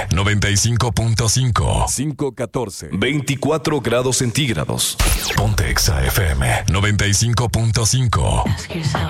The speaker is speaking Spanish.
95.5. 514. 24 grados centígrados. Ponte Exa FM 95.5. Ask yourself,